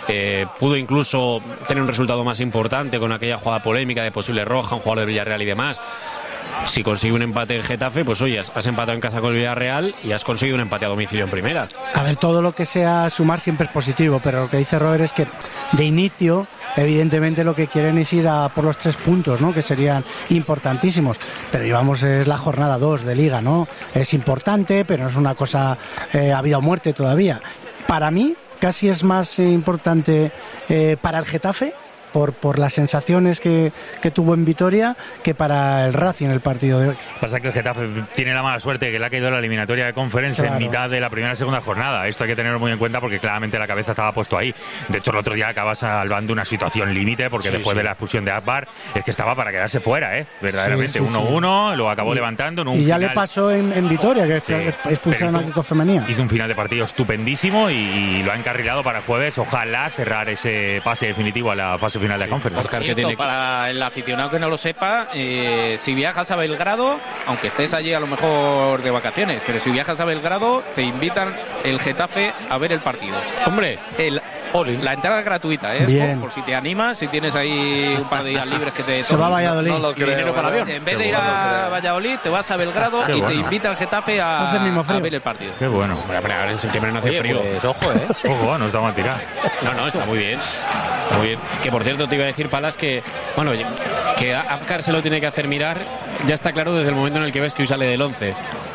pudo incluso tener un resultado más importante con aquella jugada polémica de posible roja, un jugador del Villarreal y demás. Si consigue un empate en Getafe, pues oye, has empatado en casa con el Villarreal y has conseguido un empate a domicilio en primera. A ver, todo lo que sea sumar siempre es positivo, pero lo que dice Robert es que de inicio, evidentemente lo que quieren es ir a por los 3 puntos, ¿no? Que serían importantísimos, pero llevamos, es la jornada 2 de Liga, ¿no? Es importante, pero no es una cosa a vida o muerte todavía. Para mí, casi es más importante para el Getafe, por las sensaciones que tuvo en Vitoria, que para el Racing el partido de hoy. Pasa que el Getafe tiene la mala suerte que le ha caído la eliminatoria de Conference en mitad de la primera y segunda jornada. Esto hay que tenerlo muy en cuenta porque claramente la cabeza estaba puesto ahí. De hecho, el otro día acaba salvando una situación límite porque después de la expulsión de Akbar es que estaba para quedarse fuera, verdaderamente. 1-1, lo acabó levantando en un y ya final... le pasó en Vitoria, que expulsaron a Kiko Femenía. Hizo un final de partido estupendísimo y lo ha encarrilado para jueves. Ojalá cerrar ese pase definitivo a la fase final de la Conference. Para el aficionado que no lo sepa, si viajas a Belgrado, aunque estés allí a lo mejor de vacaciones, pero si viajas a Belgrado, te invitan el Getafe a ver el partido. ¡Hombre! La entrada es gratuita, por si te animas, si tienes ahí un par de días libres que te... Se va a Valladolid. No lo creo, dinero para avión. En vez de ir a Valladolid, te vas a Belgrado y te invita el Getafe a ver el partido. Qué bueno. Ahora en septiembre no hace frío. Pues, ojo, Ojo, no está mal tirado. No, está muy bien. Está muy bien. Que por cierto te iba a decir, Palas, que Akbar se lo tiene que hacer mirar, ya está claro desde el momento en el que ves que hoy sale del 11.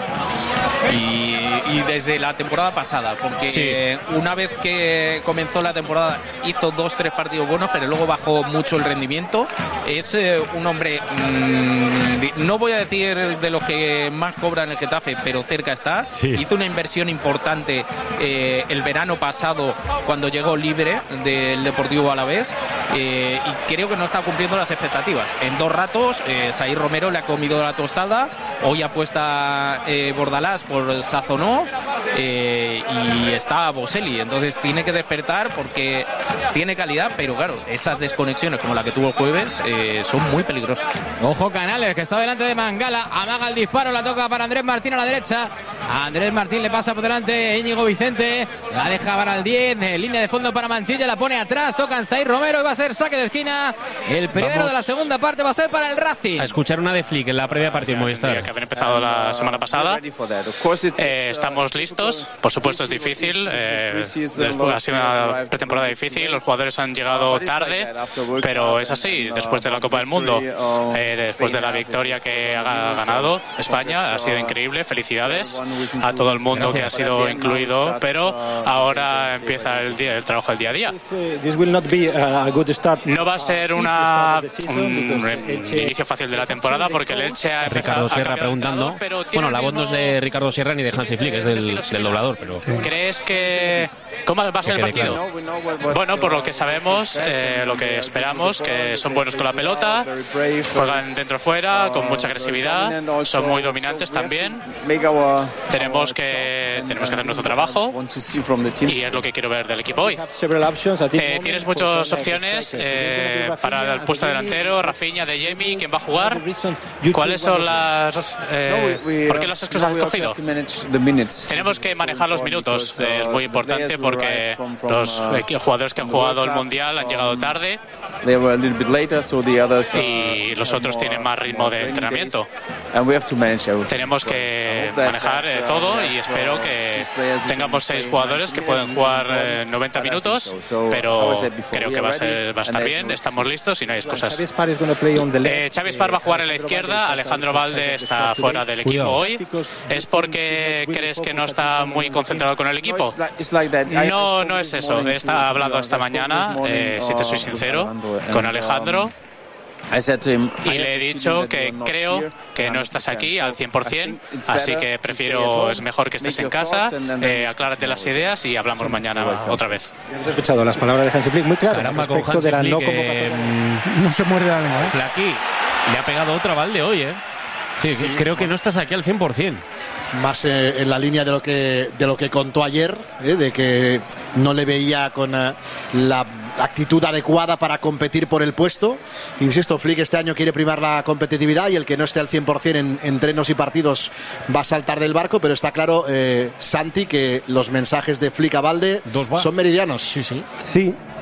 Y desde la temporada pasada, porque una vez que comenzó la temporada hizo 2-3 partidos buenos, pero luego bajó mucho el rendimiento. Es un hombre, no voy a decir de los que más cobran el Getafe, pero cerca está. Hizo una inversión importante el verano pasado cuando llegó libre del Deportivo Alavés, y creo que no está cumpliendo las expectativas. En 2 ratos Saïd Romero le ha comido la tostada. Hoy apuesta Bordalás por Sazonov, y está Boselli, entonces tiene que despertar porque tiene calidad, pero claro, esas desconexiones como la que tuvo el jueves son muy peligrosas. Ojo Canales, que está delante de Mangala, amaga el disparo, la toca para Andrés Martín a la derecha. A Andrés Martín le pasa por delante Íñigo Vicente, la deja para el 10, línea de fondo para Mantilla, la pone atrás, tocan Saïd Romero y va a ser saque de esquina. El primero de la segunda parte va a ser para el Racing. A escuchar una de Flick en la previa partida Movistar. Que habían empezado la semana pasada. Estamos listos, por supuesto es difícil, ha sido una pretemporada difícil, los jugadores han llegado tarde, pero es así, después de la Copa del Mundo, después de la victoria que ha ganado España, ha sido increíble, felicidades a todo el mundo que ha sido incluido, pero ahora empieza el trabajo del día a día. No va a ser un inicio fácil de la temporada porque el Elche ha Ricardo Sierra preguntando, bueno, la voz no es de Ricardo Sierra ni de Hansi Flick, es del doblador, pero... ¿Crees que... ¿Cómo va a ser el partido? Bueno, por lo que sabemos, lo que esperamos, que son buenos con la pelota, juegan dentro-fuera, con mucha agresividad, son muy dominantes también. Tenemos que hacer nuestro trabajo y es lo que quiero ver del equipo hoy. Tienes muchas opciones para el puesto delantero, Rafinha, De Jemi, ¿quién va a jugar? ¿Cuáles son las... ¿Por qué las has escogido? Tenemos que manejar los minutos, es muy importante porque los jugadores que han jugado el Mundial han llegado tarde y los otros tienen más ritmo de entrenamiento. Tenemos que manejar todo y espero que tengamos 6 jugadores que pueden jugar 90 minutos, pero creo que va a estar bien, estamos listos y no hay excusas. Xavi Espar va a jugar en la izquierda, Alejandro Valde está fuera del equipo hoy. ¿Es porque crees que no está muy concentrado con el equipo? No es eso. He hablado esta mañana, si te soy sincero, con Alejandro. Y le he dicho que creo que no estás aquí al 100%, así que es mejor que estés en casa, aclárate las ideas y hablamos mañana otra vez. Hemos escuchado las palabras de Hansi Flick muy claras respecto de la no convocatoria. No se muerde la lengua. Flaky, le ha pegado otra Valde hoy, Sí, creo que no estás aquí al 100%. Más en la línea de lo que contó ayer, de que no le veía con la actitud adecuada para competir por el puesto. Insisto, Flick este año quiere primar la competitividad y el que no esté al 100% en entrenos y partidos va a saltar del barco, pero está claro, Santi, que los mensajes de Flick a Valde son meridianos. Sí.